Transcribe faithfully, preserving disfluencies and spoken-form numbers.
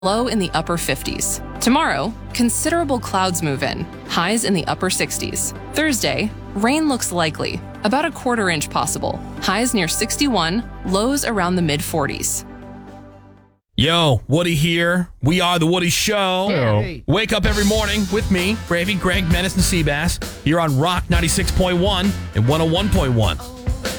low in the upper fifties. Tomorrow, considerable clouds move in, highs in the upper sixties. Thursday, rain looks likely, about a quarter inch possible, highs near sixty-one, lows around the mid forties. Yo, Woody here. We are The Woody Show. Hey. Wake up every morning with me, Bravey, Greg, Menace, and Seabass. Here on Rock ninety-six point one and one oh one point one.